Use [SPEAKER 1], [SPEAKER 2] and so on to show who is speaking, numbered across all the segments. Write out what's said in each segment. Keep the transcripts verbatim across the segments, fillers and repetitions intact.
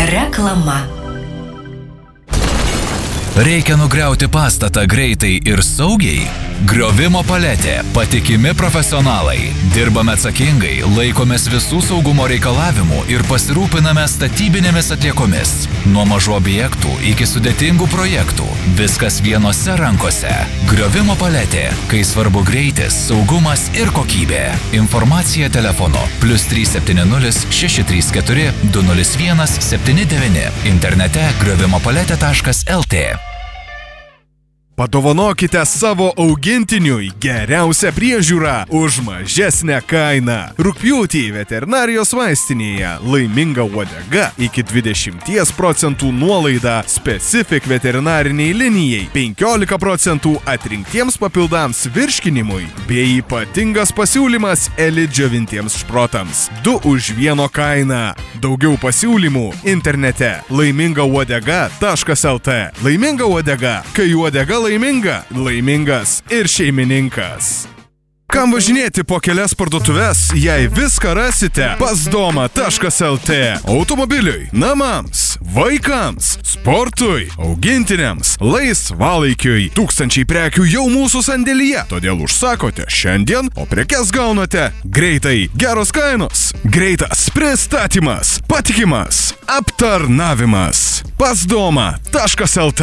[SPEAKER 1] Reklama.
[SPEAKER 2] Reikia nugriauti pastatą greitai ir saugiai? Griovimo paletė. Patikimi profesionalai. Dirbame atsakingai, laikomės visų saugumo reikalavimų ir pasirūpiname statybinėmis atliekomis. Nuo mažų objektų iki sudėtingų projektų. Viskas vienose rankose. Griovimo paletė. Kai svarbu greitis, saugumas ir kokybė. Informacija telefonu plius trys septyni nulis šeši trys keturi du nulis vienas septyni devyni. Internete griovimo paletė taškas lt.
[SPEAKER 3] Padovanokite savo augintiniui geriausią priežiūrą už mažesnę kainą. Rugpjūtį veterinarijos vaistinėje Laiminga uodega iki dvidešimt procentų nuolaida Specific veterinariniai linijai, penkiolika procentų atrinktiems papildams virškinimui bei ypatingas pasiūlymas Elite džiovintiems šprotams. Du už vieno kainą. Daugiau pasiūlymų internete laiminga uodega taškas lt. Laiminga uodega, kai uodega laiminga, laimingas ir šeimininkas. Kam važinėti po kelias parduotuves, jei viską rasite pas doma taškas lt. Automobiliui, namams, vaikams, sportui, augintiniams, laisvalaikiui. Tūkstančiai prekių jau mūsų sandėlyje, todėl užsakote šiandien, o prekes gaunate greitai. Geros kainos, greitas pristatymas, patikimas aptarnavimas. pas doma taškas lt.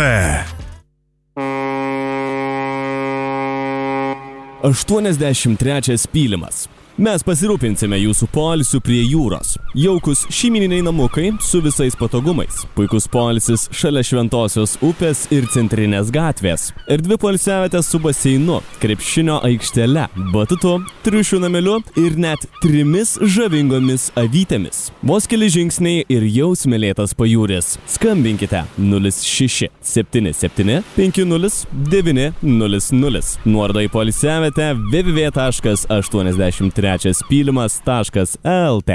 [SPEAKER 4] aštuoniasdešimt trečias pylimas. Mes pasirūpinsime jūsų poilsiu prie jūros. Jaukus šeimyniniai namukai su visais patogumais. Puikus poilsis šalia Šventosios upės ir centrinės gatvės. Erdvi poilsiavietės su baseinu, krepšinio aikštele, batutu, triušių nameliu ir net trimis žavingomis avytėmis. Vos keli žingsniai ir jau smėlėtas pajūris. Skambinkite nulis šeši septyni septyni penki nulis devyni nulis nulis. Nuoroda į poilsiavietę w w w taškas aštuoniasdešimt trečias pylimas taškas lt.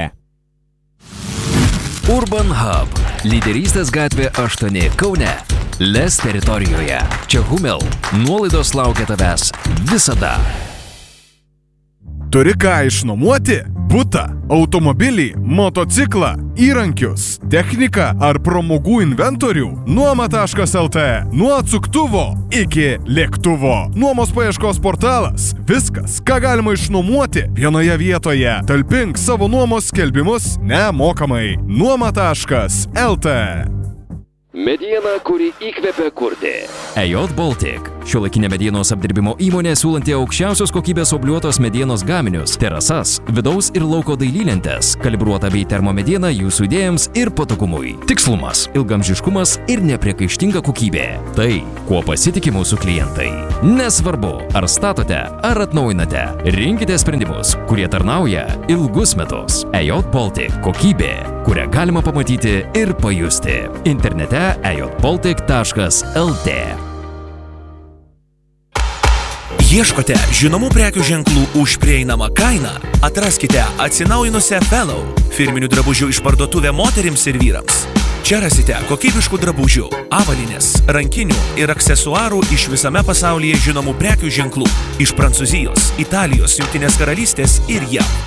[SPEAKER 5] Urban Hub. Lyderystės gatvė aštuoni Kaune. Les teritorijoje. Čia Humel. Nuolaidos laukia tavęs visada.
[SPEAKER 3] Turi ką išnuomoti? Butą, automobilį, motociklą, įrankius, techniką ar pramogų inventorių? Nuoma taškas lt. Nuo atsuktuvo iki lėktuvo. Nuomos paieškos portalas. Viskas, ką galima išnuomoti vienoje vietoje. Talpink savo nuomos skelbimus nemokamai. Nuoma taškas lt.
[SPEAKER 5] Mediena, kuri įkvepia kurti. E J Baltic. Šiuolaikinė medienos apdirbimo įmonė siūlanti aukščiausios kokybės obliuotos medienos gaminius, terasas, vidaus ir lauko dailylentes, kalibruota bei termomediena jūsų idėjams ir patogumui. Tikslumas, ilgamžiškumas ir nepriekaištinga kokybė. Tai, kuo pasitiki mūsų klientai. Nesvarbu, ar statote, ar atnaujinate. Rinkite sprendimus, kurie tarnauja ilgus metus. E J Baltic. Kokybė, kurią galima pamatyti ir pajusti. Internete e j baltic taškas lt.
[SPEAKER 6] Ieškote žinomų prekių ženklų už prieinamą kainą? Atraskite atsinaujinusią Fellow, firminių drabužių išparduotuvę moterims ir vyrams. Čia rasite kokybiškų drabužių, avalynės, rankinių ir aksesuarų iš visame pasaulyje žinomų prekių ženklų. Iš Prancūzijos, Italijos, Jungtinės karalystės ir J A V.